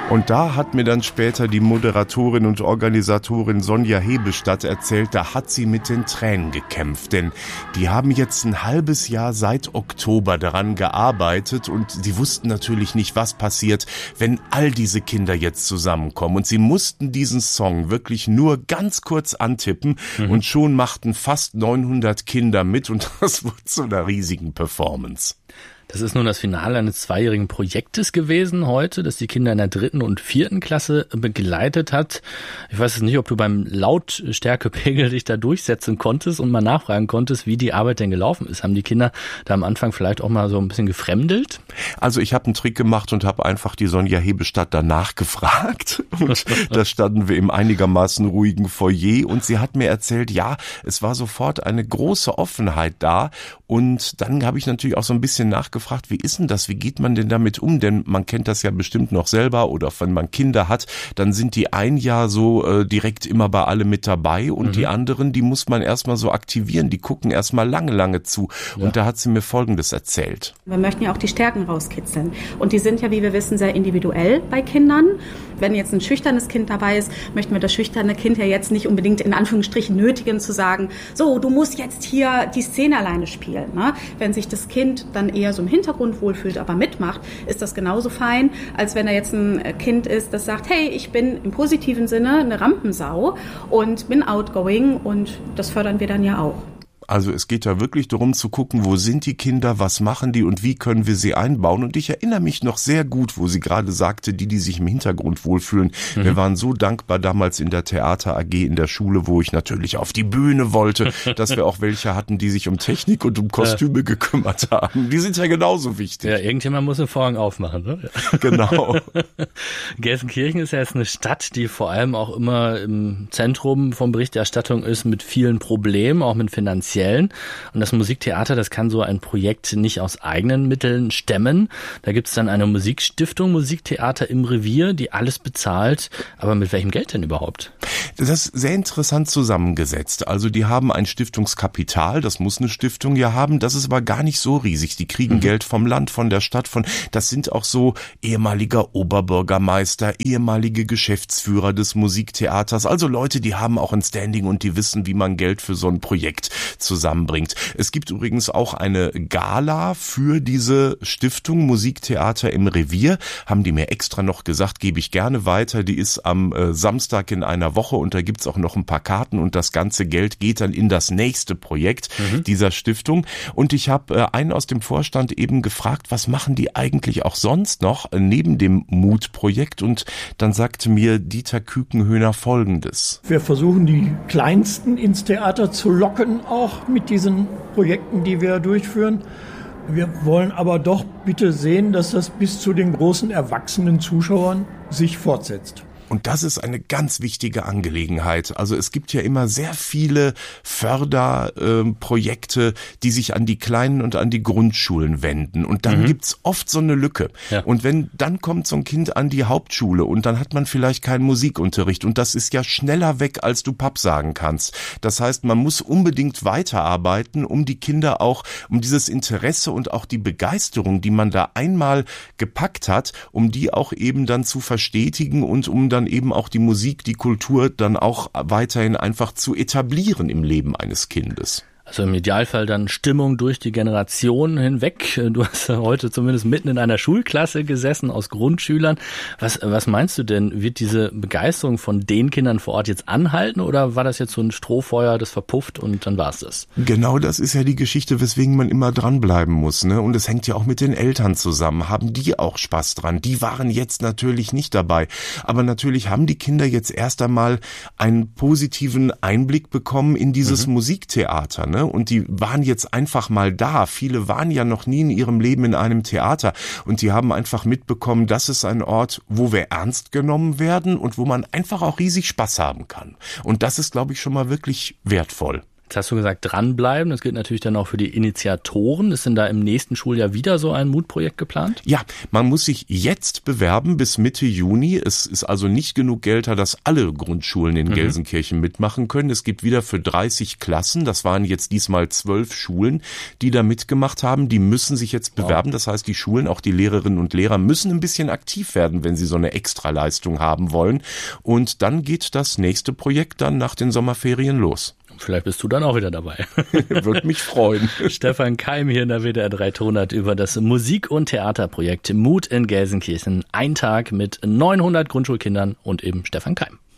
Und da hat mir dann später die Moderatorin und Organisatorin Sonja Hebestadt erzählt, da hat sie mit den Tränen gekämpft, denn die haben jetzt ein halbes Jahr seit Oktober daran gearbeitet und sie wussten natürlich nicht, was passiert, wenn all diese Kinder jetzt zusammenkommen, und sie mussten diesen Song wirklich nur ganz kurz antippen und schon machten fast 900 Kinder mit, und das wurde zu einer riesigen Performance. Das ist nun das Finale eines 2-jährigen Projektes gewesen heute, das die Kinder in der 3. und 4. Klasse begleitet hat. Ich weiß jetzt nicht, ob du beim Lautstärkepegel dich da durchsetzen konntest und mal nachfragen konntest, wie die Arbeit denn gelaufen ist. Haben die Kinder da am Anfang vielleicht auch mal so ein bisschen gefremdelt? Also ich habe einen Trick gemacht und habe einfach die Sonja Hebestadt danach gefragt. Und da standen wir im einigermaßen ruhigen Foyer und sie hat mir erzählt, ja, es war sofort eine große Offenheit da. Und dann habe ich natürlich auch so ein bisschen nachgefragt, wie ist denn das, wie geht man denn damit um? Denn man kennt das ja bestimmt noch selber, oder wenn man Kinder hat, dann sind die ein Jahr so direkt immer bei alle mit dabei, und die anderen, die muss man erstmal so aktivieren, die gucken erstmal lange zu. Ja. Und da hat sie mir Folgendes erzählt. Wir möchten ja auch die Stärken rauskitzeln, und die sind ja, wie wir wissen, sehr individuell bei Kindern. Wenn jetzt ein schüchternes Kind dabei ist, möchten wir das schüchterne Kind ja jetzt nicht unbedingt in Anführungsstrichen nötigen zu sagen, so, du musst jetzt hier die Szene alleine spielen. Ne? Wenn sich das Kind dann eher so im Hintergrund wohlfühlt, aber mitmacht, ist das genauso fein, als wenn da jetzt ein Kind ist, das sagt, hey, ich bin im positiven Sinne eine Rampensau und bin outgoing, und das fördern wir dann ja auch. Also es geht da wirklich darum zu gucken, wo sind die Kinder, was machen die und wie können wir sie einbauen. Und ich erinnere mich noch sehr gut, wo sie gerade sagte, die sich im Hintergrund wohlfühlen. Wir waren so dankbar damals in der Theater AG in der Schule, wo ich natürlich auf die Bühne wollte, dass wir auch welche hatten, die sich um Technik und um Kostüme gekümmert haben. Die sind ja genauso wichtig. Ja, irgendjemand muss den Vorhang aufmachen, ne? Genau. Gelsenkirchen ist ja jetzt eine Stadt, die vor allem auch immer im Zentrum von Berichterstattung ist, mit vielen Problemen, auch mit finanziellen. Und das Musiktheater, das kann so ein Projekt nicht aus eigenen Mitteln stemmen. Da gibt es dann eine Musikstiftung, Musiktheater im Revier, die alles bezahlt. Aber mit welchem Geld denn überhaupt? Das ist sehr interessant zusammengesetzt. Also die haben ein Stiftungskapital, das muss eine Stiftung ja haben. Das ist aber gar nicht so riesig. Die kriegen Geld vom Land, von der Stadt, das sind auch so ehemaliger Oberbürgermeister, ehemalige Geschäftsführer des Musiktheaters. Also Leute, die haben auch ein Standing und die wissen, wie man Geld für so ein Projekt zusammenbringt. Es gibt übrigens auch eine Gala für diese Stiftung Musiktheater im Revier. Haben die mir extra noch gesagt, gebe ich gerne weiter. Die ist am Samstag in einer Woche, und da gibt's auch noch ein paar Karten, und das ganze Geld geht dann in das nächste Projekt dieser Stiftung. Und ich habe einen aus dem Vorstand eben gefragt, was machen die eigentlich auch sonst noch neben dem Mut-Projekt? Und dann sagte mir Dieter Kükenhöhner Folgendes. Wir versuchen, die Kleinsten ins Theater zu locken, auch mit diesen Projekten, die wir durchführen. Wir wollen aber doch bitte sehen, dass das bis zu den großen erwachsenen Zuschauern sich fortsetzt. Und das ist eine ganz wichtige Angelegenheit. Also es gibt ja immer sehr viele Förderprojekte, die sich an die Kleinen und an die Grundschulen wenden. Und dann gibt's oft so eine Lücke. Ja. Und dann kommt so ein Kind an die Hauptschule, und dann hat man vielleicht keinen Musikunterricht. Und das ist ja schneller weg, als du Papp sagen kannst. Das heißt, man muss unbedingt weiterarbeiten, um die Kinder auch, um dieses Interesse und auch die Begeisterung, die man da einmal gepackt hat, um die auch eben dann zu verstetigen und um dann eben auch die Musik, die Kultur dann auch weiterhin einfach zu etablieren im Leben eines Kindes. Also im Idealfall dann Stimmung durch die Generationen hinweg. Du hast heute zumindest mitten in einer Schulklasse gesessen aus Grundschülern. Was meinst du denn? Wird diese Begeisterung von den Kindern vor Ort jetzt anhalten, oder war das jetzt so ein Strohfeuer, das verpufft und dann war's das? Genau, das ist ja die Geschichte, weswegen man immer dranbleiben muss, ne? Und es hängt ja auch mit den Eltern zusammen. Haben die auch Spaß dran? Die waren jetzt natürlich nicht dabei. Aber natürlich haben die Kinder jetzt erst einmal einen positiven Einblick bekommen in dieses Musiktheater, ne? Und die waren jetzt einfach mal da. Viele waren ja noch nie in ihrem Leben in einem Theater, und die haben einfach mitbekommen, das ist ein Ort, wo wir ernst genommen werden und wo man einfach auch riesig Spaß haben kann. Und das ist, glaube ich, schon mal wirklich wertvoll. Jetzt hast du gesagt, dranbleiben. Das gilt natürlich dann auch für die Initiatoren. Ist denn da im nächsten Schuljahr wieder so ein Mutprojekt geplant? Ja, man muss sich jetzt bewerben bis Mitte Juni. Es ist also nicht genug Geld da, dass alle Grundschulen in Gelsenkirchen mitmachen können. Es gibt wieder für 30 Klassen, das waren jetzt diesmal 12 Schulen, die da mitgemacht haben. Die müssen sich jetzt bewerben. Das heißt, die Schulen, auch die Lehrerinnen und Lehrer müssen ein bisschen aktiv werden, wenn sie so eine Extraleistung haben wollen. Und dann geht das nächste Projekt dann nach den Sommerferien los. Vielleicht bist du dann auch wieder dabei. Würde mich freuen. Stefan Keim hier in der WDR 3 Tonart über das Musik- und Theaterprojekt Mut in Gelsenkirchen. Ein Tag mit 900 Grundschulkindern und eben Stefan Keim.